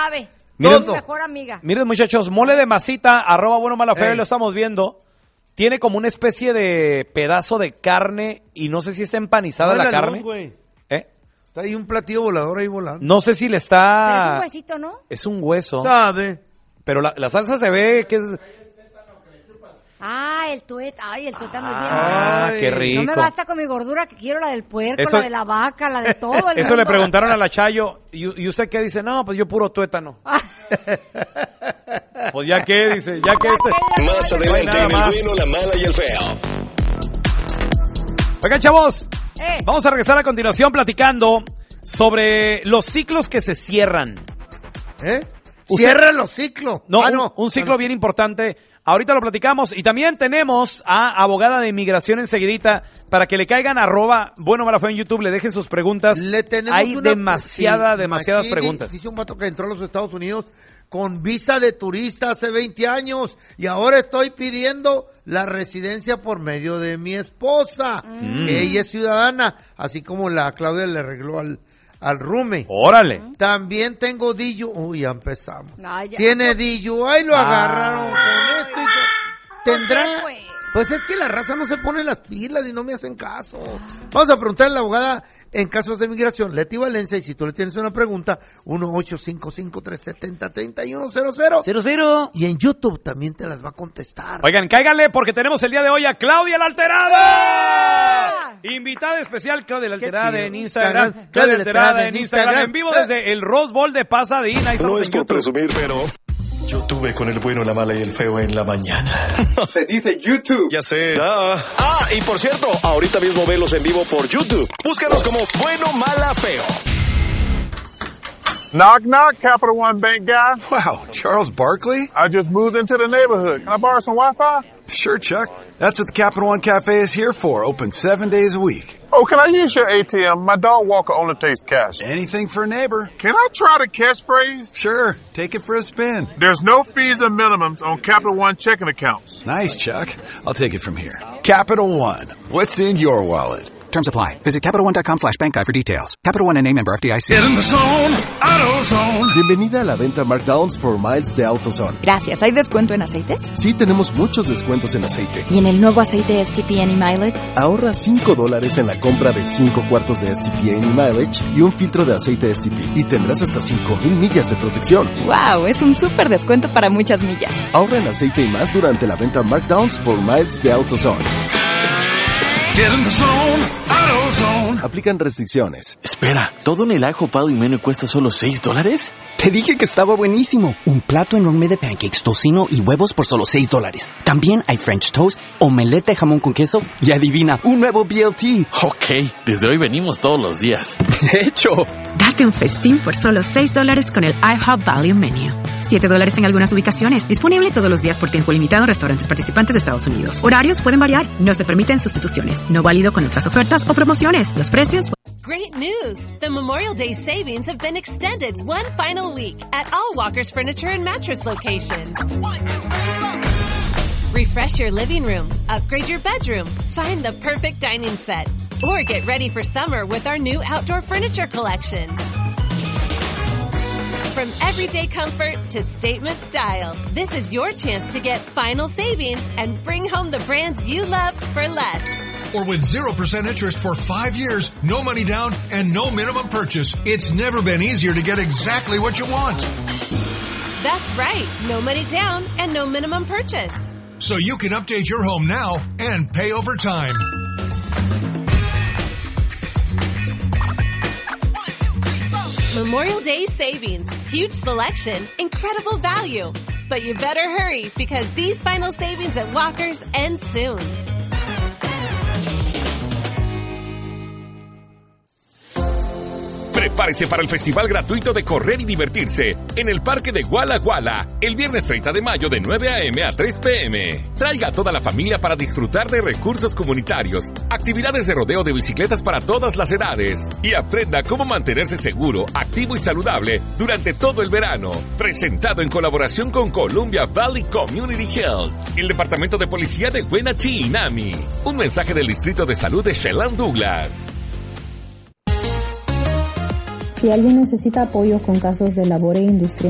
sabe. Miren, Mi mejor amiga. Miren, muchachos, mole de masita, @buenomalafeo, lo estamos viendo. Tiene como una especie de pedazo de carne y no sé si está empanizada la carne. Está ahí un platillo volador ahí volando. No sé si le está... Pero es un huesito, ¿no? Es un hueso. ¿Sabe? Pero la salsa se ve que es... El tuétano. Ay, el tuétano es bien. Ah, qué rico. No me basta con mi gordura, que quiero la del puerco, la de la vaca, la de todo el Eso mundo. le preguntaron a la Chayo. ¿Y usted qué dice? No, pues yo puro tuétano. Pues ya que, dice, ya que Más adelante en El Bueno, la Mala y el Feo. Oigan, chavos, vamos a regresar a continuación platicando sobre los ciclos que se cierran. Cierran los ciclos. No, un ciclo bien importante. Ahorita lo platicamos y también tenemos a abogada de inmigración enseguidita para que le caigan @buenomalafeo en YouTube, le dejen sus preguntas. Hay demasiadas preguntas. Dice un vato que entró a los Estados Unidos con visa de turista hace 20 años y ahora estoy pidiendo la residencia por medio de mi esposa. Ella es ciudadana, así como la Claudia le arregló al rume. ¡Órale! También tengo DUI. Uy, ya empezamos. Ya. Tiene DUI, lo agarraron con esto. Tendrá... Pues es que la raza no se pone las pilas y no me hacen caso. Vamos a preguntarle a la abogada en casos de migración, Leti Valencia, y si tú le tienes una pregunta, 1-855-370-3100. Y en YouTube también te las va a contestar. Oigan, cáiganle porque tenemos el día de hoy a Claudia la Alterada. Invitada especial, Claudia la Alterada en Instagram. Claudia la Alterada en Instagram. En vivo desde el Rose Bowl de Pasadena. No es por presumir, pero... yo tuve con El Bueno, la Mala y el Feo en la mañana. Se dice YouTube. Ya sé. Y por cierto, ahorita mismo velos en vivo por YouTube. Búscanos como Bueno, Mala, Feo. Knock, knock, Capital One Bank guy. Wow, Charles Barkley? I just moved into the neighborhood. Can I borrow some Wi-Fi? Sure, Chuck. That's what the Capital One Cafe is here for, open 7 days a week. Oh, can I use your ATM? My dog walker only takes cash. Anything for a neighbor. Can I try the catchphrase? Sure, take it for a spin. There's no fees and minimums on Capital One checking accounts. Nice, Chuck. I'll take it from here. Capital One. What's in your wallet? Terms apply. Visit CapitalOne.com/bankguide for details. Capital One N.A. member FDIC. Get in the zone, AutoZone. Bienvenida a la venta Markdowns for Miles de AutoZone. Gracias. ¿Hay descuento en aceites? Sí, tenemos muchos descuentos en aceite. ¿Y en el nuevo aceite STP Any Mileage? Ahorra $5 en la compra de 5 cuartos de STP Any Mileage y un filtro de aceite STP. Y tendrás hasta 5,000 millas de protección. ¡Wow! Es un súper descuento para muchas millas. Ahorra en aceite y más durante la venta Markdowns for Miles de AutoZone. Get in the zone, AutoZone. Aplican restricciones. Espera, ¿todo en el ajo Pado y Menú cuesta solo $6? Te dije que estaba buenísimo. Un plato enorme de pancakes, tocino y huevos por solo $6. También hay French toast, omelette de jamón con queso y adivina, un nuevo BLT. Ok, desde hoy venimos todos los días. ¡Hecho! Date un festín por solo $6 con el IHOP Value Menu. $7 en algunas ubicaciones. Disponible todos los días por tiempo limitado en restaurantes participantes de Estados Unidos. Horarios pueden variar. No se permiten sustituciones. No válido con otras ofertas o promociones. Los precios... Great news! The Memorial Day savings have been extended one final week at all Walker's Furniture and Mattress locations. Refresh your living room, upgrade your bedroom, find the perfect dining set, or get ready for summer with our new outdoor furniture collections. From everyday comfort to statement style, this is your chance to get final savings and bring home the brands you love for less. Or with 0% interest for 5 years, no money down, and no minimum purchase. It's never been easier to get exactly what you want. That's right. No money down and no minimum purchase. So you can update your home now and pay over time. Memorial Day savings, huge selection, incredible value. But you better hurry because these final savings at Walker's end soon. Prepárese para el festival gratuito de correr y divertirse en el Parque de Walla Walla el viernes 30 de mayo de 9 a.m. a 3 p.m. Traiga a toda la familia para disfrutar de recursos comunitarios, actividades de rodeo de bicicletas para todas las edades y aprenda cómo mantenerse seguro, activo y saludable durante todo el verano. Presentado en colaboración con Columbia Valley Community Health, el Departamento de Policía de Wenatchee y NAMI. Un mensaje del Distrito de Salud de Shelland Douglas. Si alguien necesita apoyo con casos de labor e industria